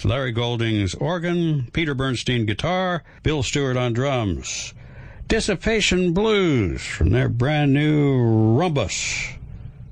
with Larry Golding's organ, Peter Bernstein guitar, Bill Stewart on drums. Dissipation Blues from their brand new Rhombus.